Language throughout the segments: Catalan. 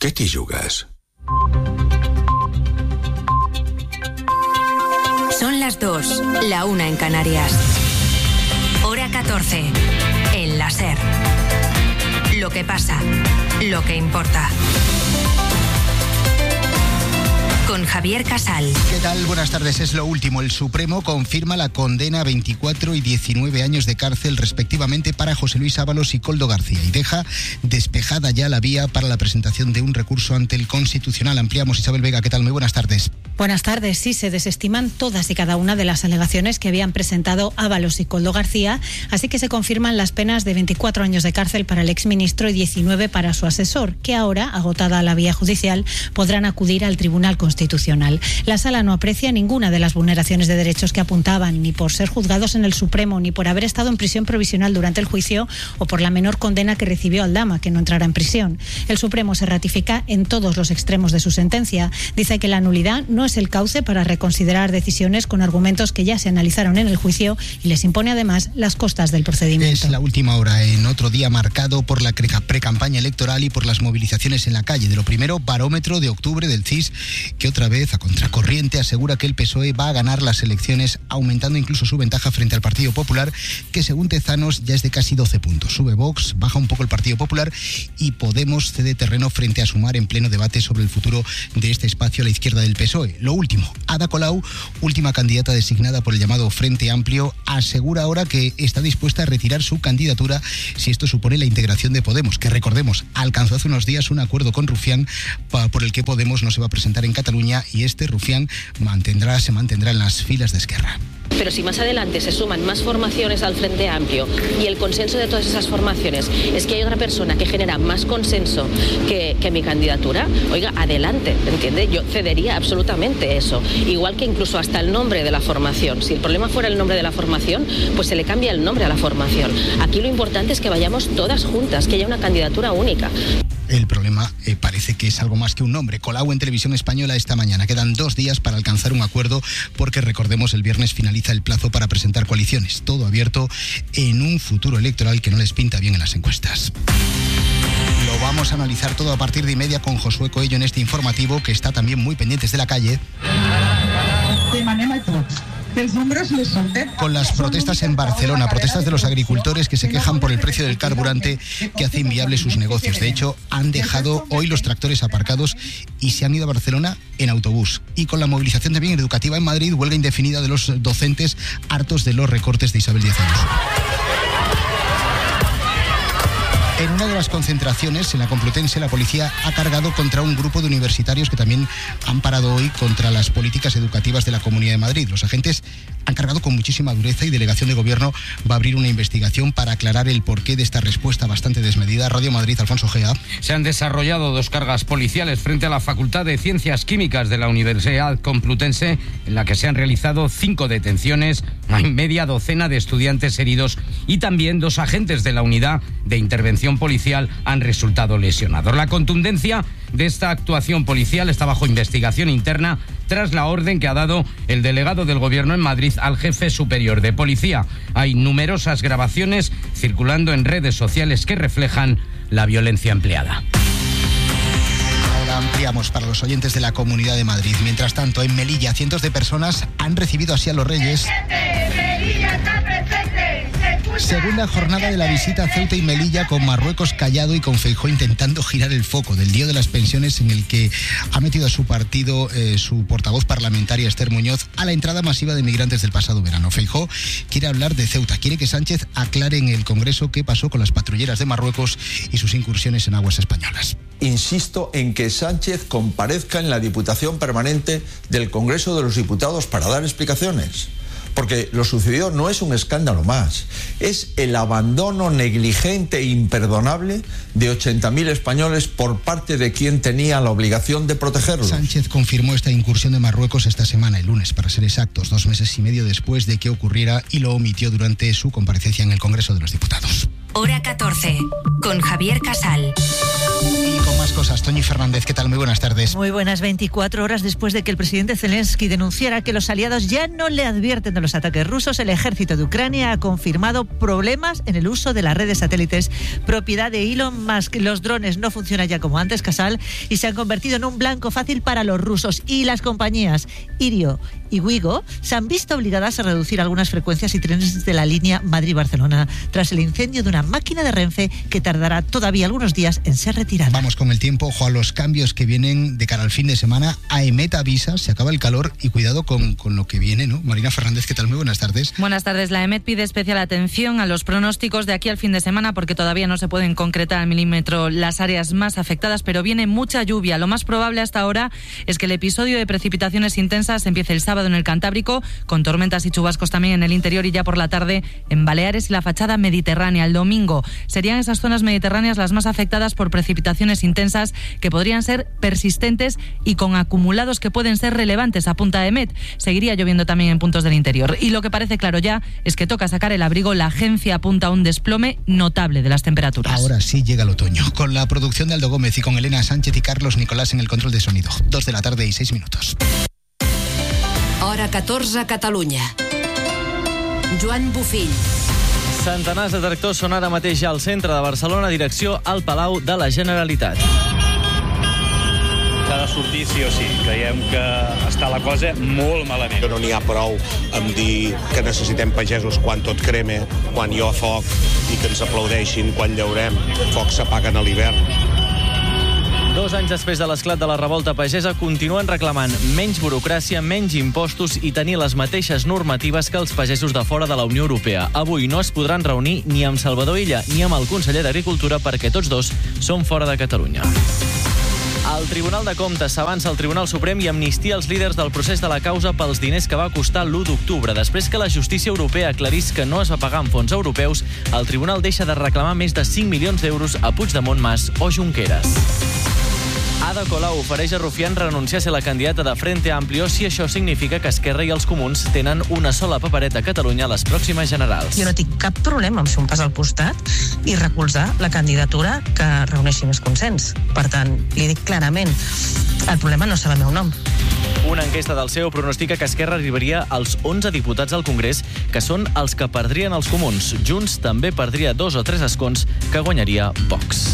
¿Qué te yugas? Son las 2, la 1 en Canarias. Hora 14, en la SER. Lo que pasa, lo que importa. Con Javier Casal. ¿Qué tal? Buenas tardes. Es lo último. El Supremo confirma la condena a 24 y 19 años de cárcel respectivamente para José Luis Ábalos y Koldo García y deja despejada ya la vía para la presentación de un recurso ante el Constitucional. Ampliamos. Isabel Vega, ¿qué tal? Muy buenas tardes. Buenas tardes. Sí, se desestiman todas y cada una de las alegaciones que habían presentado Ábalos y Koldo García, así que se confirman las penas de 24 años de cárcel para el exministro y 19 para su asesor, que ahora, agotada la vía judicial, podrán acudir al Tribunal Constitucional. La Sala no aprecia ninguna de las vulneraciones de derechos que apuntaban, ni por ser juzgados en el Supremo, ni por haber estado en prisión provisional durante el juicio o por la menor condena que recibió Aldama, que no entrará en prisión. El Supremo se ratifica en todos los extremos de su sentencia. Dice que la nulidad no es el cauce para reconsiderar decisiones con argumentos que ya se analizaron en el juicio y les impone además las costas del procedimiento. Es la última hora, en otro día marcado por la precampaña electoral y por las movilizaciones en la calle. De lo primero, barómetro de octubre del CIS, que otra vez a contracorriente asegura que el PSOE va a ganar las elecciones, aumentando incluso su ventaja frente al Partido Popular, que según Tezanos ya es de casi 12 puntos. Sube Vox, baja un poco el Partido Popular y Podemos cede terreno frente a Sumar en pleno debate sobre el futuro de este espacio a la izquierda del PSOE. Lo último, Ada Colau, última candidata designada por el llamado Frente Amplio, asegura ahora que está dispuesta a retirar su candidatura si esto supone la integración de Podemos, que recordemos, alcanzó hace unos días un acuerdo con Rufián por el que Podemos no se va a presentar en Cataluña y Rufián se mantendrá en las filas de Esquerra. Pero si más adelante se suman más formaciones al Frente Amplio y el consenso de todas esas formaciones es que hay otra persona que genera más consenso que mi candidatura, oiga, adelante, ¿entiende? Yo cedería absolutamente eso. Igual que incluso hasta el nombre de la formación. Si el problema fuera el nombre de la formación, pues se le cambia el nombre a la formación. Aquí lo importante es que vayamos todas juntas, que haya una candidatura única. El problema parece que es algo más que un nombre. Colau en Televisión Española esta mañana. Quedan 2 días para alcanzar un acuerdo porque, recordemos, el viernes finaliza el plazo para presentar coaliciones. Todo abierto en un futuro electoral que no les pinta bien en las encuestas. Lo vamos a analizar todo a partir de 1:30 con Josué Coello en este informativo, que está también muy pendientes de la calle. Con las protestas en Barcelona, protestas de los agricultores que se quejan por el precio del carburante que hace inviable sus negocios. De hecho, han dejado hoy los tractores aparcados y se han ido a Barcelona en autobús. Y con la movilización también educativa en Madrid, huelga indefinida de los docentes hartos de los recortes de Isabel Díaz Ayuso. En una de las concentraciones, en la Complutense, la policía ha cargado contra un grupo de universitarios que también han parado hoy contra las políticas educativas de la Comunidad de Madrid. Los agentes han cargado con muchísima dureza y Delegación de Gobierno va a abrir una investigación para aclarar el porqué de esta respuesta bastante desmedida. Radio Madrid, Alfonso Gea. Se han desarrollado 2 cargas policiales frente a la Facultad de Ciencias Químicas de la Universidad Complutense, en la que se han realizado 5 detenciones, hay media docena de estudiantes heridos y también 2 agentes de la Unidad de Intervención Policial han resultado lesionados. La contundencia de esta actuación policial está bajo investigación interna tras la orden que ha dado el delegado del Gobierno en Madrid al jefe superior de policía. Hay numerosas grabaciones circulando en redes sociales que reflejan la violencia empleada. Ahora ampliamos para los oyentes de la Comunidad de Madrid. Mientras tanto, en Melilla, cientos de personas han recibido así a los Reyes. Melilla está presente. Segunda jornada de la visita a Ceuta y Melilla, con Marruecos callado y con Feijóo intentando girar el foco del lío de las pensiones, en el que ha metido a su partido su portavoz parlamentaria Esther Muñoz a la entrada masiva de migrantes del pasado verano. Feijóo quiere hablar de Ceuta, quiere que Sánchez aclare en el Congreso qué pasó con las patrulleras de Marruecos y sus incursiones en aguas españolas. Insisto en que Sánchez comparezca en la Diputación Permanente del Congreso de los Diputados para dar explicaciones. Porque lo sucedido no es un escándalo más, es el abandono negligente e imperdonable de 80.000 españoles por parte de quien tenía la obligación de protegerlos. Sánchez confirmó esta incursión de Marruecos esta semana, el lunes, para ser exactos, 2 meses y medio después de que ocurriera, y lo omitió durante su comparecencia en el Congreso de los Diputados. Hora 14, con Javier Casal. Y con más cosas. Noticias. Toñi Fernández, ¿qué tal? Muy buenas tardes. Muy buenas. 24 horas después de que el presidente Zelensky denunciara que los aliados ya no le advierten de los ataques rusos, el ejército de Ucrania ha confirmado problemas en el uso de la red de satélites propiedad de Elon Musk. Los drones no funcionan ya como antes, Casal, y se han convertido en un blanco fácil para los rusos. Y las compañías Irio y Wigo se han visto obligadas a reducir algunas frecuencias y trenes de la línea Madrid-Barcelona tras el incendio de una máquina de Renfe que tardará todavía algunos días en ser retirada. Vamos con el tiempo, ojo a los cambios que vienen de cara al fin de semana. AEMET avisa, se acaba el calor y cuidado con lo que viene, ¿no? Marina Fernández, ¿qué tal? Muy buenas tardes. Buenas tardes. La AEMET pide especial atención a los pronósticos de aquí al fin de semana porque todavía no se pueden concretar al milímetro las áreas más afectadas, pero viene mucha lluvia. Lo más probable hasta ahora es que el episodio de precipitaciones intensas empiece el sábado en el Cantábrico, con tormentas y chubascos también en el interior y ya por la tarde en Baleares y la fachada mediterránea. El domingo serían esas zonas mediterráneas las más afectadas por precipitaciones intensas que podrían ser persistentes y con acumulados que pueden ser relevantes, apunta AEMET. Seguiría lloviendo también en puntos del interior. Y lo que parece claro ya es que toca sacar el abrigo. La agencia apunta a un desplome notable de las temperaturas. Ahora sí llega el otoño. Con la producción de Aldo Gómez y con Elena Sánchez y Carlos Nicolás en el control de sonido. 2 de la tarde y 6 minutos. Hora 14, Catalunya. Joan Bufill. Centenars de tractors són ara mateix al centre de Barcelona, direcció al Palau de la Generalitat. S'ha de sortir sí o sí. Creiem que està la cosa molt malament. No n'hi ha prou amb dir que necessitem pagesos quan tot crema, quan hi ha foc, i que ens aplaudeixin quan llaurem. Focs s'apaguen a l'hivern. 2 anys després de l'esclat de la revolta pagesa, continuen reclamant menys burocràcia, menys impostos i tenir les mateixes normatives que els pagesos de fora de la Unió Europea. Avui no es podran reunir ni amb Salvador Illa ni amb el conseller d'Agricultura perquè tots dos són fora de Catalunya. El Tribunal de Comptes s'avança al Tribunal Suprem i amnistia els líders del procés de la causa pels diners que va costar l'1 d'octubre. Després que la justícia europea aclarís que no es va pagar amb fons europeus, el tribunal deixa de reclamar més de 5 milions d'euros a Puigdemont, Mas o Junqueras. Ada Colau ofereix a Rufián renunciar a ser la candidata de Frente Amplio si això significa que Esquerra i els Comuns tenen una sola papereta a Catalunya a les pròximes generals. Jo no tinc cap problema amb fer un pas al costat i recolzar la candidatura que reuneixi més consens. Per tant, li dic clarament, el problema no serà el meu nom. Una enquesta del CEO pronostica que Esquerra arribaria als 11 diputats al Congrés, que són els que perdrien els Comuns. Junts també perdria 2 o 3 escons que guanyaria Vox.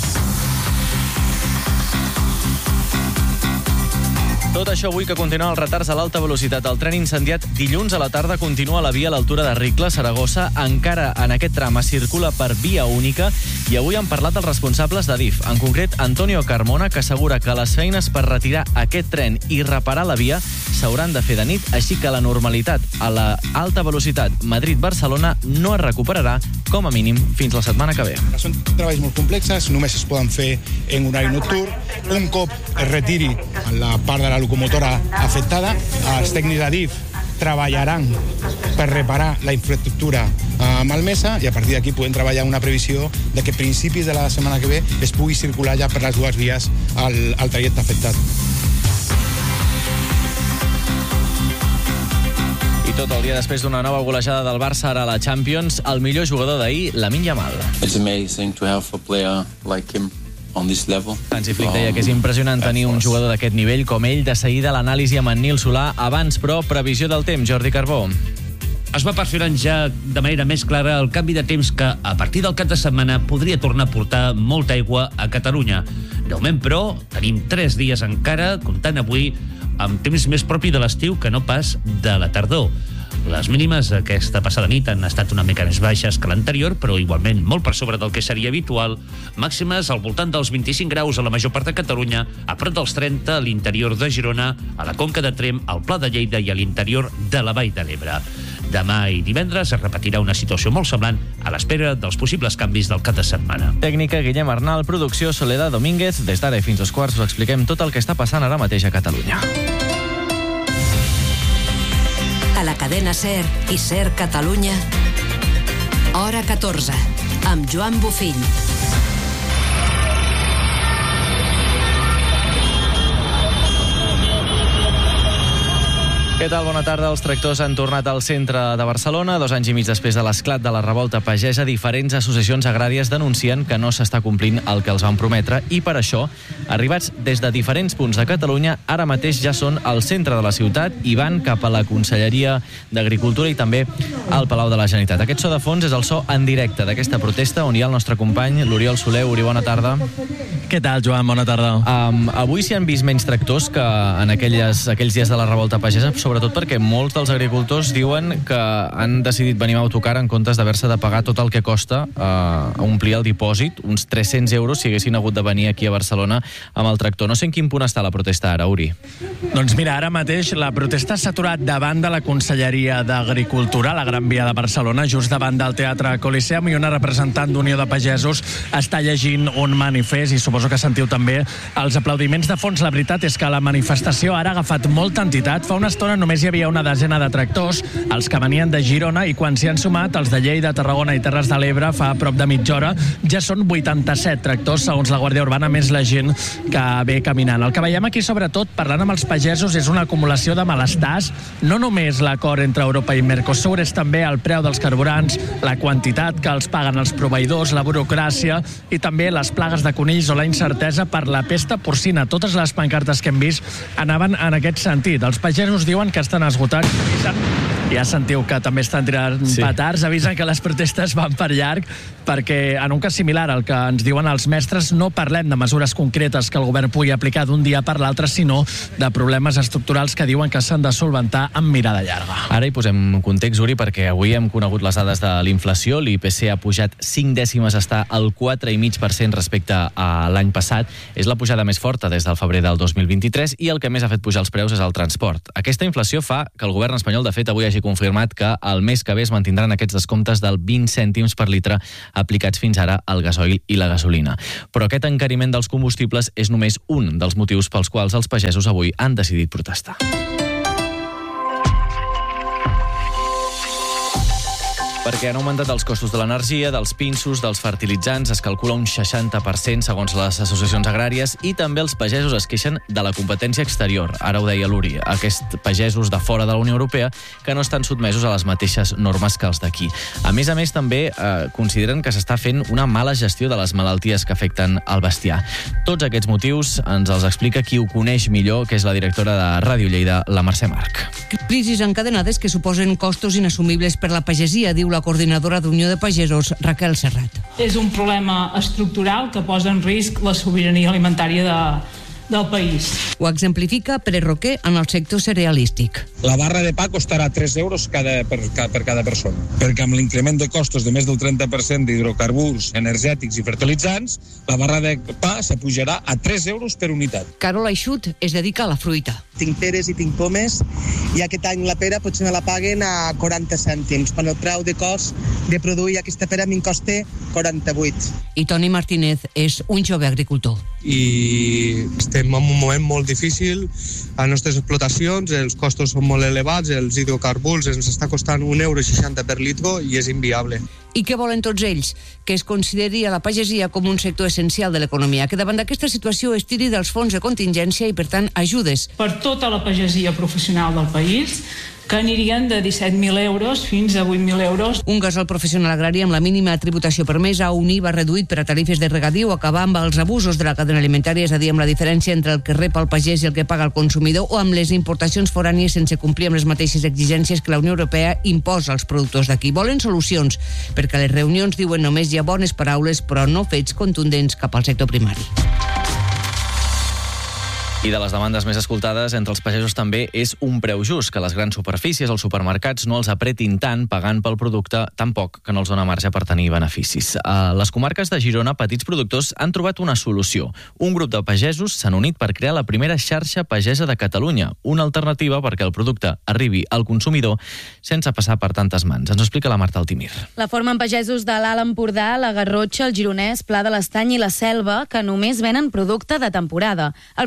Tot això avui que continuen els retards a l'alta velocitat. El tren incendiat dilluns a la tarda continua a la via a l'altura de Ricla, Saragossa. Encara en aquest tram es circula per via única i avui han parlat els responsables d'Adif. En concret, Antonio Carmona, que assegura que les feines per retirar aquest tren i reparar la via s'hauran de fer de nit, així que la normalitat a la alta velocitat Madrid-Barcelona no es recuperarà, com a mínim, fins la setmana que ve. Són treballs molt complexes, només es poden fer en horari nocturn. Un cop es retiri la part de la locomotora afectada, els tècnics d'Adif treballaran per reparar la infraestructura malmesa i a partir d'aquí podem treballar una previsió de que a principis de la setmana que ve es pugui circular ja per les dues vies al trajecte afectat. I tot el dia després d'una nova golejada del Barça ara a la Champions, el millor jugador d'ahir, Lamine Yamal. It's amazing to have a player like him on this level. Hansi Flick deia que és impressionant tenir un jugador d'aquest nivell com ell. De seguida l'anàlisi amb en Nil Solà. Abans, però, previsió del temps, Jordi Carbó. Es va perfilant ja de manera més clara el canvi de temps que, a partir del cap de setmana, podria tornar a portar molta aigua a Catalunya. De moment, però, tenim 3 dies encara, comptant avui, amb temps més propi de l'estiu que no pas de la tardor. Les mínimes aquesta passada nit han estat una mica més baixes que l'anterior, però igualment molt per sobre del que seria habitual. Màximes al voltant dels 25 graus a la major part de Catalunya, a prop dels 30 a l'interior de Girona, a la Conca de Tremp, al Pla de Lleida i a l'interior de la Vall de l'Ebre. Demà i divendres es repetirà una situació molt semblant a l'espera dels possibles canvis del cap de setmana. Tècnica Guillem Arnal, producció Soledad Domínguez. Des d'ara fins als quarts us expliquem tot el que està passant ara mateix a Catalunya. A la cadena SER i SER Catalunya, Hora 14, amb Joan Bufill. Què tal? Bona tarda. Els tractors han tornat al centre de Barcelona. 2 anys i mig després de l'esclat de la revolta pagesa, diferents associacions agràries denuncien que no s'està complint el que els van prometre i per això, arribats des de diferents punts de Catalunya, ara mateix ja són al centre de la ciutat i van cap a la Conselleria d'Agricultura i també al Palau de la Generalitat. Aquest so de fons és el so en directe d'aquesta protesta on hi ha el nostre company, l'Oriol Soler. Uri, bona tarda. Què tal, Joan? Bona tarda. Avui s'hi han vist menys tractors que en aquells dies de la revolta pagesa, sobretot perquè molts dels agricultors diuen que han decidit venir amb autocar en comptes d'haver-se de pagar tot el que costa omplir el dipòsit, uns 300 euros si haguessin hagut de venir aquí a Barcelona amb el tractor. No sé en quin punt està la protesta ara, Uri. Doncs mira, ara mateix la protesta s'ha aturat davant de la Conselleria d'Agricultura, a la Gran Via de Barcelona, just davant del Teatre Coliseum, i una representant d'Unió de Pagesos està llegint un manifest i suposo que sentiu també els aplaudiments de fons. La veritat és que la manifestació ara ha agafat molta entitat. Fa una estona només hi havia una desena de tractors, els que venien de Girona, i quan s'hi han sumat els de Lleida, Tarragona i Terres de l'Ebre fa prop de mitja hora, ja són 87 tractors, segons la Guàrdia Urbana, més la gent que ve caminant. El que veiem aquí, sobretot, parlant amb els pagesos, és una acumulació de malestars. No només l'acord entre Europa i Mercosur, és també el preu dels carburants, la quantitat que els paguen els proveïdors, la burocràcia i també les plagues de conills o la incertesa per la pesta porcina. Totes les pancartes que hem vist anaven en aquest sentit. Els pagesos diuen que estan esgotats. Ja sentiu que també estan tirant petards, avisen que les protestes van per llarg, perquè en un cas similar al que ens diuen els mestres, no parlem de mesures concretes que el govern pugui aplicar d'un dia per l'altre, sinó de problemes estructurals que diuen que s'han de solventar amb mirada llarga. Ara hi posem context, Uri, perquè avui hem conegut les dades de l'inflació. L'IPC ha pujat 5 dècimes, està al 4,5% respecte a l'any passat. És la pujada més forta des del febrer del 2023 i el que més ha fet pujar els preus és el transport. Aquesta inflació fa que el govern espanyol, de fet, avui hagi confirmat que el mes que ve es mantindran aquests descomptes del 20 cèntims per litre aplicats fins ara al gasoil i la gasolina. Però aquest encariment dels combustibles és només un dels motius pels quals els pagesos avui han decidit protestar. Perquè han augmentat els costos de l'energia, dels pinsos, dels fertilitzants, es calcula un 60% segons les associacions agràries, i també els pagesos es queixen de la competència exterior. Ara ho deia l'Uri, aquests pagesos de fora de la Unió Europea que no estan sotmesos a les mateixes normes que els d'aquí. A més, també consideren que s'està fent una mala gestió de les malalties que afecten el bestiar. Tots aquests motius ens els explica qui ho coneix millor, que és la directora de Ràdio Lleida, la Mercè Marc. Crisis encadenades que suposen costos inassumibles per la pagesia, diu la coordinadora d'Unió de Pagesos, Raquel Serrat. És un problema estructural que posa en risc la sobirania alimentària del país. Ho exemplifica Pere Roquer en el sector cerealístic. La barra de pa costarà 3 euros per cada persona, perquè amb l'increment de costos de més del 30% d'hidrocarburs, energètics i fertilitzants, la barra de pa s'apujarà a 3 euros per unitat. Carol Aixut es dedica a la fruita. Tinc peres i tinc pomes, i aquest any la pera potser me la paguen a 40 cèntims, quan el preu de cost de produir aquesta pera me'n costa 48. I Toni Martínez és un jove agricultor. I estem en un moment molt difícil a les nostres explotacions, els costos són molt elevats, els hidrocarburs ens està costant 1,60 € per litre i és inviable. I què volen tots ells? Que es consideri a la pagesia com un sector essencial de l'economia, que davant d'aquesta situació es tiri dels fons de contingència i, per tant, ajudes. Per tota la pagesia professional del país, que anirien de 17.000 euros fins a 8.000 euros. Un gasol professional agrari amb la mínima tributació permesa, un IVA reduït per a tarifes de regadiu, acabar amb els abusos de la cadena alimentària, és a dir, amb la diferència entre el que rep el pagès i el que paga el consumidor, o amb les importacions forànies sense complir amb les mateixes exigències que la Unió Europea imposa als productors d'aquí. Volen solucions, perquè a les reunions diuen només hi ha bones paraules, però no fets contundents cap al sector primari. I de les demandes més escoltades entre els pagesos també és un preu just, que les grans superfícies, els supermercats, no els apretin tant pagant pel producte tan poc que no els dona marge per tenir beneficis. A les comarques de Girona, petits productors han trobat una solució. Un grup de pagesos s'han unit per crear la primera xarxa pagesa de Catalunya, una alternativa perquè el producte arribi al consumidor sense passar per tantes mans. Ens ho explica la Marta Altimir. La formen pagesos de l'Alt Empordà, la Garrotxa, el Gironès, Pla de l'Estany i la Selva, que només venen producte de temporada. El funcionament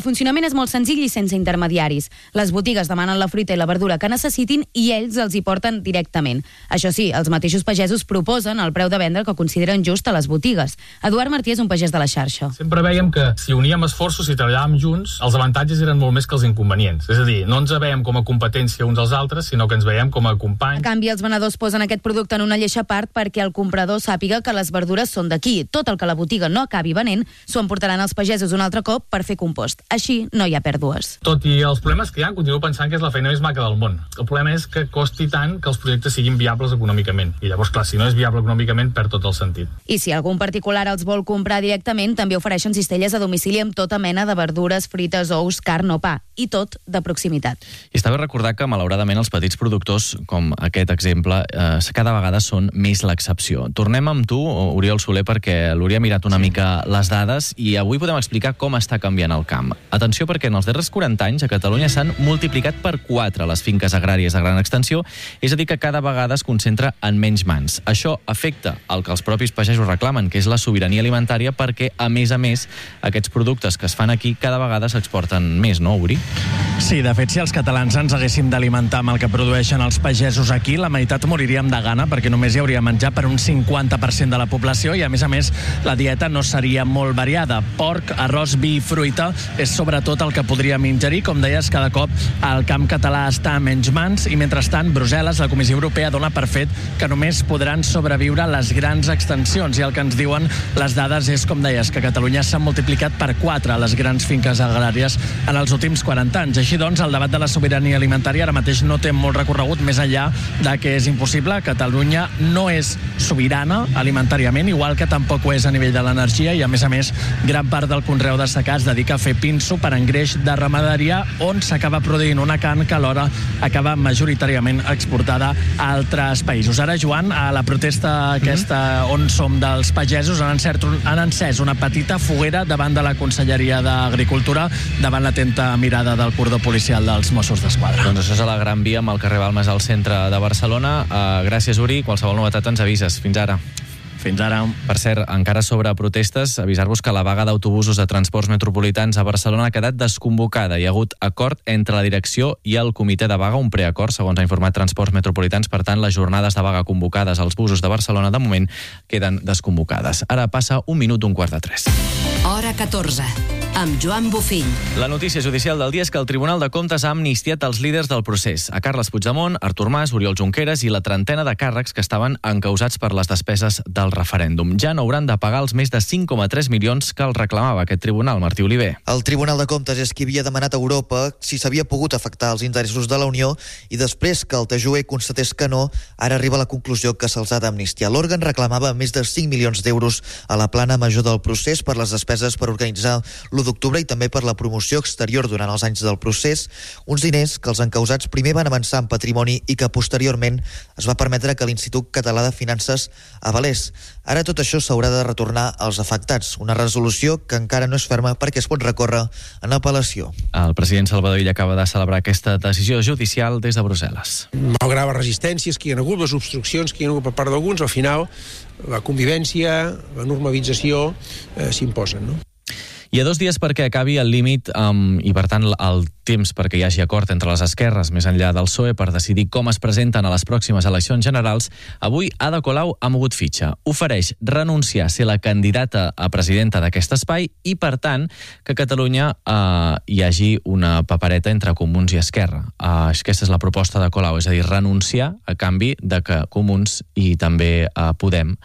procediment és molt senzill i sense intermediaris. Les botigues demanen la fruita i la verdura que necessitin i ells els hi porten directament. Això sí, els mateixos pagesos proposen el preu de venda que consideren just a les botigues. Eduard Martí és un pagès de la xarxa. Sempre veiem que si uníem esforços i treballàvem junts, els avantatges eren molt més que els inconvenients. És a dir, no ens veiem com a competència uns als altres, sinó que ens veiem com a companys. A canvi, els venedors posen aquest producte en una lleixa a part perquè el comprador sàpiga que les verdures són d'aquí. Tot el que la botiga no acabi venent s'ho emportaran els pagesos un altre cop per fer compost. Així no hi ha pèrdues. Tot i els problemes que hi ha, continuo pensant que és la feina més maca del món. El problema és que costi tant que els projectes siguin viables econòmicament. I llavors, clar, si no és viable econòmicament, perd tot el sentit. I si algun particular els vol comprar directament, també ofereixen cistelles a domicili amb tota mena de verdures, frites, ous, carn o pa. I tot de proximitat. I està bé recordar que, malauradament, els petits productors, com aquest exemple, cada vegada són més l'excepció. Tornem amb tu, Oriol Soler, perquè l'Uri ha mirat una mica les dades i avui podem explicar com està canviant el camp. Atenció, perquè en els darrers 40 anys a Catalunya s'han multiplicat per 4 les finques agràries de gran extensió, és a dir, que cada vegada es concentra en menys mans. Això afecta el que els propis pagesos reclamen, que és la sobirania alimentària, perquè, a més, aquests productes que es fan aquí cada vegada s'exporten més, no, Uri? Sí, de fet, si els catalans ens haguéssim d'alimentar amb el que produeixen els pagesos aquí, la meitat moriríem de gana, perquè només hi hauria menjar per un 50% de la població i, a més, la dieta no seria molt variada. Porc, arròs, vi i fruita és sobretot el que podríem ingerir. Com deies, cada cop el camp català està a menys mans i, mentrestant, Brussel·les, la Comissió Europea, dona per fet que només podran sobreviure les grans extensions. I el que ens diuen les dades és, com deies, que a Catalunya s'han multiplicat per 4 les grans finques agràries en els últims 40 anys. Així doncs, el debat de la sobirania alimentària ara mateix no té molt recorregut, més enllà de que és impossible. Catalunya no és sobirana alimentàriament, igual que tampoc ho és a nivell de l'energia, i a més, gran part del conreu de secà es dedica a fer pinso per engreix de ramaderia, on s'acaba produint una carn que alhora acaba majoritàriament exportada a altres països. Ara, Joan, a la protesta aquesta on som dels pagesos han encès una petita foguera davant de la Conselleria d'Agricultura, davant l'atenta mirada del cordó policial dels Mossos d'Esquadra. Doncs això és a la Gran Via, amb el carrer Balmes al centre de Barcelona. Gràcies, Uri. Qualsevol novetat ens avises. Fins ara. Fins ara. Per cert, encara sobre protestes, avisar-vos que la vaga d'autobusos de transports metropolitans a Barcelona ha quedat desconvocada. Hi ha hagut acord entre la direcció i el comitè de vaga, un preacord, segons ha informat Transports Metropolitans. Per tant, les jornades de vaga convocades als busos de Barcelona, de moment, queden desconvocades. Ara passa 1 minut, 2:45. Hora 14, amb Joan Bofill. La notícia judicial del dia és que el Tribunal de Comptes ha amnistiat els líders del procés, a Carles Puigdemont, Artur Mas, Oriol Junqueras i la trentena de càrrecs que estaven encausats per les despeses del referèndum. Ja no hauran de pagar els més de 5,3 milions que els reclamava aquest tribunal. Martí Oliver. El Tribunal de Comptes és qui havia demanat a Europa si s'havia pogut afectar els interessos de la Unió, i després que el TJUE constatés que no, ara arriba a la conclusió que se'ls ha d'amnistiar. L'òrgan reclamava més de 5 milions d'euros a la plana major del procés per les despeses per organitzar l'1 d'octubre i també per la promoció exterior durant els anys del procés, uns diners que els encausats primer van avançar en patrimoni i que posteriorment es va permetre que l'Institut Català de Finances avalés. Ara tot això s'haurà de retornar als afectats, una resolució que encara no és ferma perquè es pot recórrer en apel·lació. El president Salvador Illa acaba de celebrar aquesta decisió judicial des de Brussel·les. Malgrat les resistències que hi ha hagut, les obstruccions que hi ha hagut per part d'alguns, al final la convivència, la normalització s'imposen, no? Hi ha 2 dies perquè acabi el límit i, per tant, el temps perquè hi hagi acord entre les esquerres, més enllà del PSOE, per decidir com es presenten a les pròximes eleccions generals. Avui Ada Colau ha mogut fitxa. Ofereix renunciar a ser la candidata a presidenta d'aquest espai i, per tant, que a Catalunya hi hagi una papereta entre Comuns i Esquerra. Aquesta és la proposta de Colau, és a dir, renunciar a canvi de que Comuns i també Podem,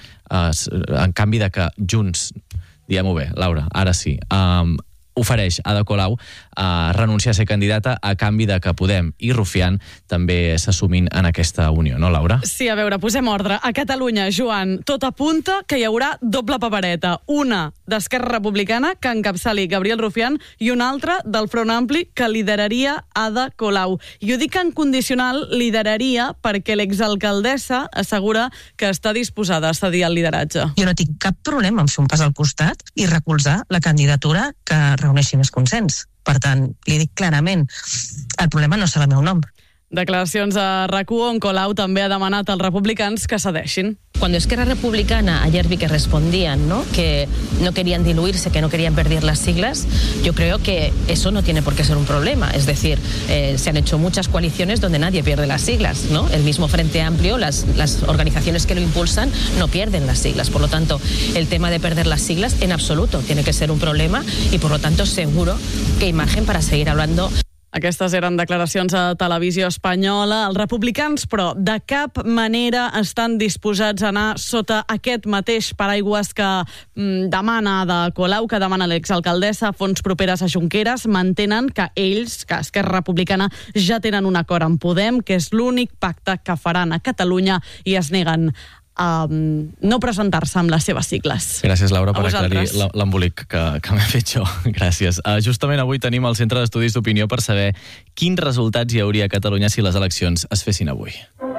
en canvi de que Junts, diguem-ho bé, Laura, ara sí, ofereix Ada Colau renunciar a ser candidata a canvi de que Podem i Rufián també s'assumin en aquesta unió, no, Laura? Sí, a veure, posem ordre. A Catalunya, Joan, tot apunta que hi haurà doble papereta. Una d'Esquerra Republicana, que encapçali Gabriel Rufián, i una altra del Front Ampli, que lideraria Ada Colau. I ho dic en condicional lideraria perquè l'exalcaldessa assegura que està disposada a cedir el lideratge. Jo no tinc cap problema en fer un pas al costat i recolzar la candidatura que reuneixi més consens. Per tant, li dic clarament, el problema no serà el meu nom. Declaracions a RAC1 on Colau també ha demanat als republicans que cedeixin. Cuando Esquerra Republicana ayer vi que respondían, ¿no?, que no querían diluirse, que no querían perder las siglas, yo creo que eso no tiene por qué ser un problema. Es decir, se han hecho muchas coaliciones donde nadie pierde las siglas, ¿no? El mismo Frente Amplio, las organizaciones que lo impulsan no pierden las siglas. Por lo tanto, el tema de perder las siglas en absoluto tiene que ser un problema y por lo tanto seguro que hay margen para seguir hablando. Aquestes eren declaracions a Televisió Espanyola. Els republicans, però, de cap manera estan disposats a anar sota aquest mateix paraigües que demana de Colau, que demana l'exalcaldessa, fons properes a Junqueras. Mantenen que ells, que Esquerra Republicana, ja tenen un acord amb Podem, que és l'únic pacte que faran a Catalunya, i es neguen a no presentar-se amb les seves sigles. Gràcies, Laura, per aclarir l'embolic que m'he fet jo. Gràcies. Justament avui tenim el Centre d'Estudis d'Opinió per saber quins resultats hi hauria a Catalunya si les eleccions es fessin avui.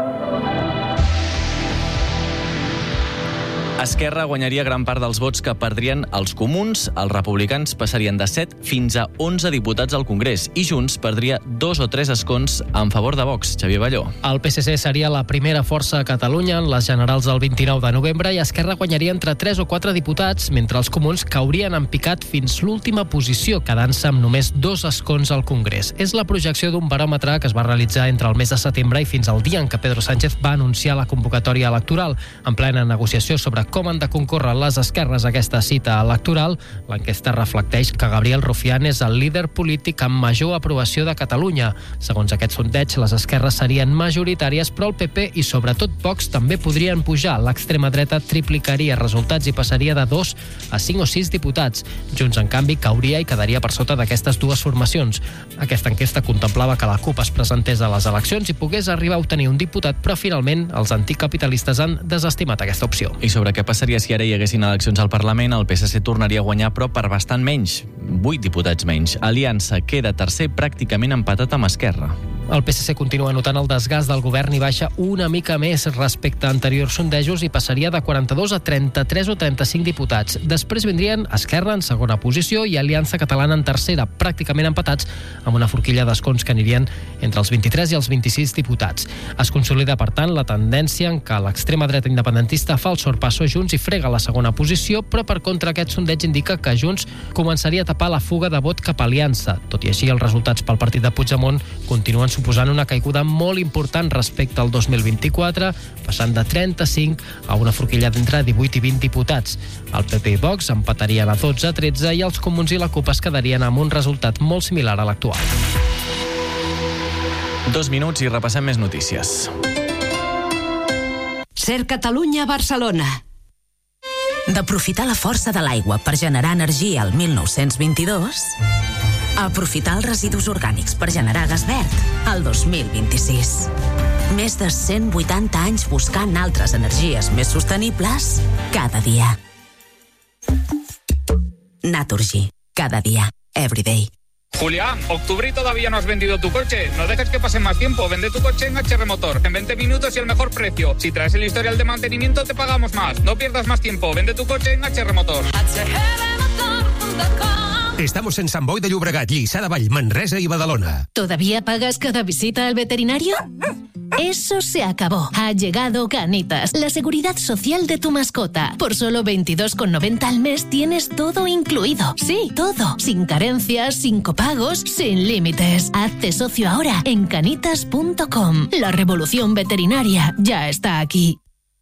Esquerra guanyaria gran part dels vots que perdrien els comuns, els republicans passarien de 7 fins a 11 diputats al Congrés i Junts perdria 2 o 3 escons en favor de Vox. Xavier Balló. El PSC seria la primera força a Catalunya en les generals del 29 de novembre i Esquerra guanyaria entre 3 o 4 diputats, mentre els comuns caurien en picat fins l'última posició, quedant-se amb només 2 escons al Congrés. És la projecció d'un baròmetre que es va realitzar entre el mes de setembre i fins al dia en què Pedro Sánchez va anunciar la convocatòria electoral. En plena negociació sobre com han de concórrer les esquerres a aquesta cita electoral, l'enquesta reflecteix que Gabriel Rufián és el líder polític amb major aprovació de Catalunya. Segons aquest sondeig, les esquerres serien majoritàries, però el PP i sobretot Vox també podrien pujar. L'extrema dreta triplicaria resultats i passaria de 2 a 5 o 6 diputats. Junts, en canvi, cauria i quedaria per sota d'aquestes dues formacions. Aquesta enquesta contemplava que la CUP es presentés a les eleccions i pogués arribar a obtenir un diputat, però finalment els anticapitalistes han desestimat aquesta opció. I sobre què passaria si ara hi haguessin eleccions al Parlament? El PSC tornaria a guanyar, però per bastant menys, 8 diputats menys. Aliança queda tercer, pràcticament empatat amb Esquerra. El PSC continua notant el desgast del govern i baixa una mica més respecte a anteriors sondejos i passaria de 42 a 33 o 35 diputats. Després vindrien Esquerra en segona posició i Aliança Catalana en tercera, pràcticament empatats, amb una forquilla d'escons que anirien entre els 23 i els 26 diputats. Es consolida, per tant, la tendència en què l'extrema dreta independentista fa el sorpasso a Junts i frega la segona posició, però per contra aquest sondeig indica que Junts començaria a tapar la fuga de vot cap a Aliança. Tot i així, els resultats pel partit de Puigdemont continuen suposant una caiguda molt important respecte al 2024, passant de 35 a una forquilla d'entre 18 i 20 diputats. El PP i Vox empatarien a 12 a 13 i els comuns i la CUP es quedarien amb un resultat molt similar a l'actual. 2 minuts i repassem més notícies. Ser Catalunya Barcelona. D'aprofitar la força de l'aigua per generar energia al 1922... a aprofitar els residus orgànics per generar gas verd al 2026. Més de 180 anys buscant altres energies més sostenibles cada dia. Naturgy. Cada día. Every day. Julián, octubre y todavía no has vendido tu coche. No dejes que pase más tiempo. Vende tu coche en HR Motor. En 20 minutos y el mejor precio. Si traes el historial de mantenimiento, te pagamos más. No pierdas más tiempo. Vende tu coche en HR Motor. Estamos en Sant Boi de Llobregat, Lliçà de Vall, Manresa y Badalona. ¿Todavía pagas cada visita al veterinario? Eso se acabó. Ha llegado Canitas, la seguridad social de tu mascota. Por solo 22,90 al mes tienes todo incluido. Sí, todo. Sin carencias, sin copagos, sin límites. Hazte socio ahora en canitas.com. La revolución veterinaria ya está aquí.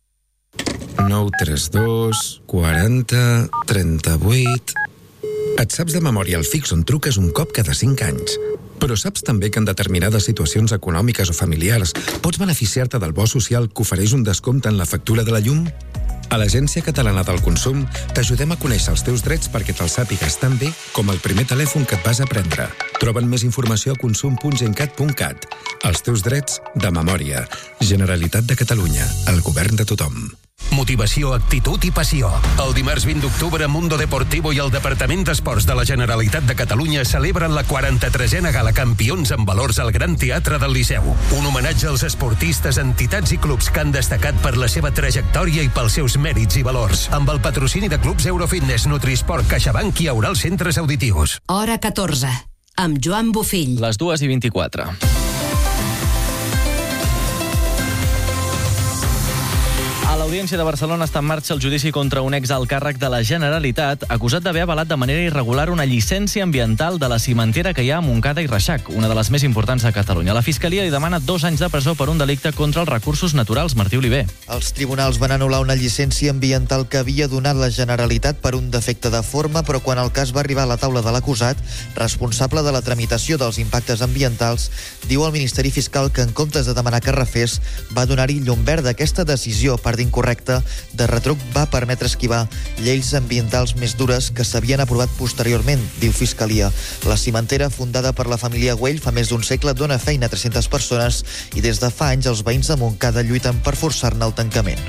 932 40 38... Et saps de memòria el fix on truques un cop cada 5 anys. Però saps també que en determinades situacions econòmiques o familiars pots beneficiar-te del bo social que ofereix un descompte en la factura de la llum? A l'Agència Catalana del Consum t'ajudem a conèixer els teus drets perquè te'ls sàpigues tan bé com el primer telèfon que et vas a prendre. Troba'n més informació a consum.gencat.cat. Els teus drets de memòria. Generalitat de Catalunya. El govern de tothom. Motivació, actitud i passió. El dimarts 20 d'octubre, Mundo Deportivo i el Departament d'Esports de la Generalitat de Catalunya celebren la 43a Gala Campions en Valors al Gran Teatre del Liceu. Un homenatge als esportistes, entitats i clubs que han destacat per la seva trajectòria i pels seus mèrits i valors. Amb el patrocini de clubs Eurofitness, Nutrisport, CaixaBank i Aural Centres Auditius. Hora 14, amb Joan Bofill. Les 2:24. l'Audiència de Barcelona està en marxa el judici contra un exalt càrrec de la Generalitat acusat d'haver avalat de manera irregular una llicència ambiental de la cimentera que hi ha a Montcada i Reixac, una de les més importants de Catalunya. La Fiscalia li demana 2 anys de presó per un delicte contra els recursos naturals. Martí Oliver. Els tribunals van anul·lar una llicència ambiental que havia donat la Generalitat per un defecte de forma, però quan el cas va arribar a la taula de l'acusat, responsable de la tramitació dels impactes ambientals, diu al Ministeri Fiscal que en comptes de demanar que refés, va donar-hi llum verda. Aquesta decisió, per incorrecta, de retruc va permetre esquivar lleis ambientals més dures que s'havien aprovat posteriorment, diu Fiscalia. La cimentera, fundada per la família Güell fa més d'un segle, dona feina a 300 persones i des de fa anys els veïns de Montcada lluiten per forçar-ne el tancament.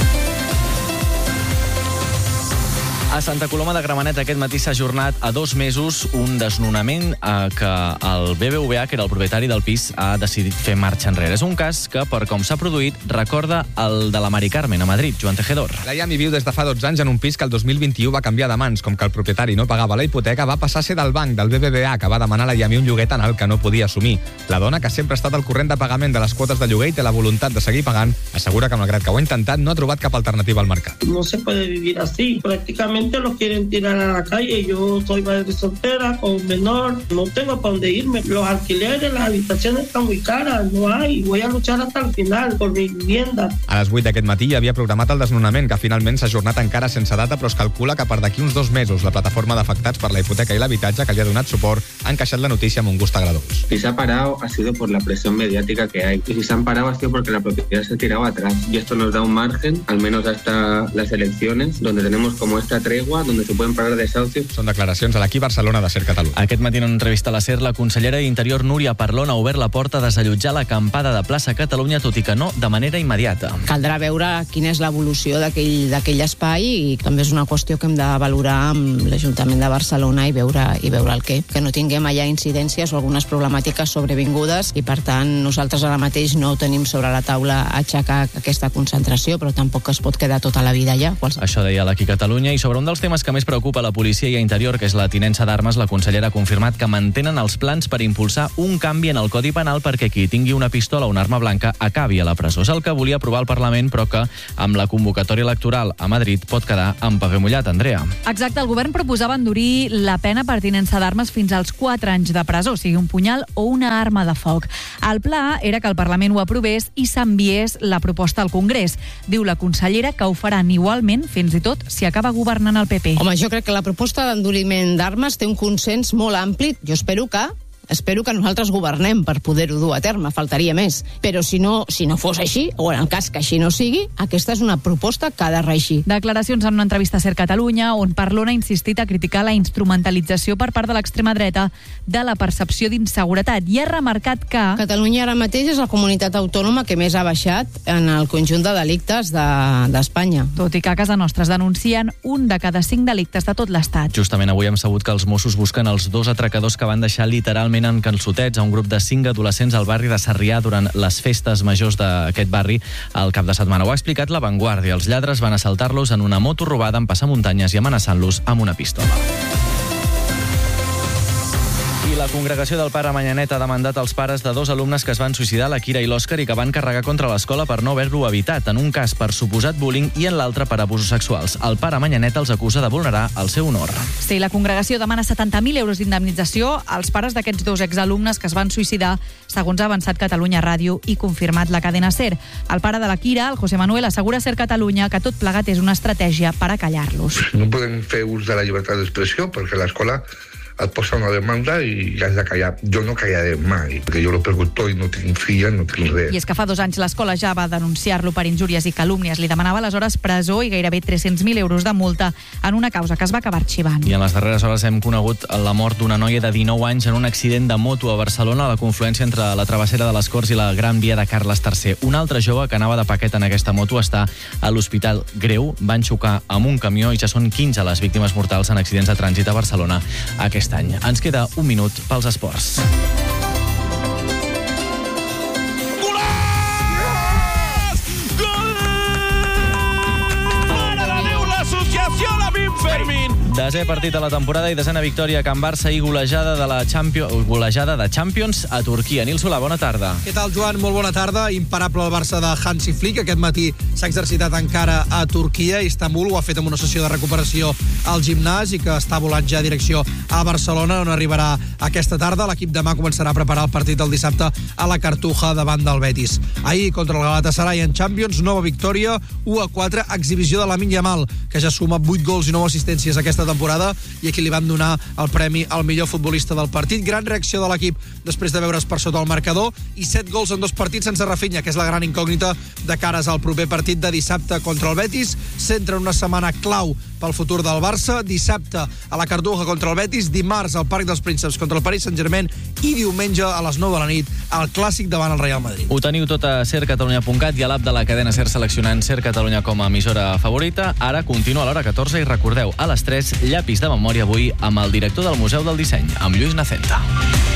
A Santa Coloma de Gramenet aquest matí s'ha ajornat a 2 mesos un desnonament que el BBVA, que era el propietari del pis, ha decidit fer marxa enrere. És un cas que, per com s'ha produït, recorda el de la Mari Carmen a Madrid. Joan Tejedor. La Yami viu des de fa 12 anys en un pis que el 2021 va canviar de mans. Com que el propietari no pagava la hipoteca, va passar a ser del banc, del BBVA, que va demanar a la Yami un lloguer tan alt que no podia assumir. La dona, que sempre ha estat al corrent de pagament de les quotes de lloguer i té la voluntat de seguir pagant, assegura que, malgrat que ho ha intentat, no ha trobat cap alternativa al mercat. No se puede vivir así. Prácticamente lo quieren tirar a la calle. Yo soy madre soltera, con un menor, no tengo para dónde irme. Los alquileres, las habitaciones están muy caras, no hay. Voy a luchar hasta el final por mi vivienda. A les 8 d'aquest matí hi havia programat el desnonament, que finalment s'ha ajornat encara sense data, però es calcula que per d'aquí uns 2 mesos la plataforma d'afectats per la hipoteca i l'habitatge, que li ha donat suport, ha encaixat la notícia amb un gust agradós. Si se ha parado ha sido por la presión mediática que hay. Y si se han parado ha sido porque la propiedad se ha tirado atrás. Y esto nos da un margen, al menos hasta las elecciones, donde tenemos como esta tregua, donde se pueden parar desahucios. Són declaracions a l'Equip Barcelona de SER Catalunya. Aquest matí en una entrevista a la SER, la consellera d'Interior Núria Parlon ha obert la porta a desallotjar l'acampada de plaça Catalunya, tot i que no de manera immediata. Caldrà veure quina és l'evolució d'aquell espai i també és una qüestió que hem de valorar amb l'Ajuntament de Barcelona i veure el què. Que no tinguem allà incidències o algunes problemàtiques sobrevingudes i, per tant, nosaltres ara mateix no tenim sobre la taula aixecar aquesta concentració, però tampoc es pot quedar tota la vida allà. Això deia l'Equip Catalunya. I sobre un dels temes que més preocupa la policia i a Interior, que és la tinença d'armes, la consellera ha confirmat que mantenen els plans per impulsar un canvi en el Codi Penal perquè qui tingui una pistola o una arma blanca acabi a la presó. És el que volia aprovar el Parlament, però que amb la convocatòria electoral a Madrid pot quedar en paper mullat. Andrea. Exacte, el govern proposava endurir la pena per tinença d'armes fins als 4 anys de presó, sigui un punyal o una arma de foc. El pla era que el Parlament ho aprovés i s'enviés la proposta al Congrés. Diu la consellera que ho faran igualment, fins i tot si acaba governant el PP. Home, jo crec que la proposta d'enduriment d'armes té un consens molt ampli. Jo espero que nosaltres governem per poder-ho dur a terme, faltaria més. Però si no fos així, o en el cas que així no sigui, aquesta és una proposta que ha de reeixir. Declaracions en una entrevista a SER Catalunya, on Parlon ha insistit a criticar la instrumentalització per part de l'extrema dreta de la percepció d'inseguretat i ha remarcat que Catalunya ara mateix és la comunitat autònoma que més ha baixat en el conjunt de delictes d'Espanya. Tot i que a casa nostra es denuncien 1 de cada 5 delictes de tot l'Estat. Justament avui hem sabut que els Mossos busquen els 2 atracadors que van deixar literalment en calçotets a un grup de 5 adolescents al barri de Sarrià durant les festes majors d'aquest barri el cap de setmana. Ho ha explicat La Vanguardia. Els lladres van assaltar-los en una moto robada en passamuntanyes i amenaçant-los amb una pistola. I la congregació del Pare Manyanet ha demandat als pares de 2 alumnes que es van suïcidar, la Kira i l'Òscar, i que van carregar contra l'escola per no haver-lo evitat, en un cas per suposat bullying i en l'altre per abusos sexuals. El Pare Manyanet els acusa de vulnerar el seu honor. Sí, la congregació demana 70.000 euros d'indemnització als pares d'aquests 2 exalumnes que es van suïcidar, segons ha avançat Catalunya Ràdio i confirmat la cadena SER. El pare de la Kira, el José Manuel, assegura a SER Catalunya que tot plegat és una estratègia per acallar-los. No podem fer ús de la llibertat d'expressió perquè l'escola et posa una demanda i has de callar. Jo no callaré mai, perquè jo l'opercutor i no tinc filla, no tinc res. I és que fa 2 anys l'escola ja va denunciar-lo per injúries i calúmnies. Li demanava aleshores presó i gairebé 300.000 euros de multa en una causa que es va acabar arxivant. I en les darreres hores hem conegut la mort d'una noia de 19 anys en un accident de moto a Barcelona, a la confluència entre la travessera de les Corts i la Gran Via de Carles III. Un altre jove que anava de paquet en aquesta moto està a l'Hospital Greu. Van xocar amb un camió i ja són 15 les víctimes mortals en accidents de trànsit a Barcelona aquest any. Ens queda un minut pels esports. Fermín Desè partit a la temporada i desena victòria a Can Barça i golejada de Champions a Turquia. Nil Solà, bona tarda. Què tal, Joan? Molt bona tarda. Imparable el Barça de Hansi Flick. Aquest matí s'ha exercitat encara a Turquia. Istanbul ho ha fet amb una sessió de recuperació al gimnàs i que està volant ja a direcció a Barcelona, on arribarà aquesta tarda. L'equip demà començarà a preparar el partit del dissabte a la Cartuja davant del Betis. Ahir, contra el Galatasaray en Champions, nova victòria, 1-4, exhibició de Lamine Yamal, que ja suma 8 gols i 9 assistències aquesta temporada i a qui li van donar el premi al millor futbolista del partit. Gran reacció de l'equip després de veure's per sota el marcador i 7 gols en 2 partits sense Rafinha, que és la gran incògnita de cares al proper partit de dissabte contra el Betis. S'entra una setmana clau pel futur del Barça. Dissabte a la Cartuja contra el Betis, dimarts al Parc dels Prínceps contra el Paris Saint-Germain i diumenge a les 9 de la nit al Clàssic davant el Real Madrid. Ho teniu tot a sercatalunya.cat i a l'app de la cadena SER seleccionant Ser Catalunya com a emissora favorita. Ara continua a l'hora 14 i recordeu, a les 3, llapis de memòria avui amb el director del Museu del Disseny, amb Lluís Nacenta.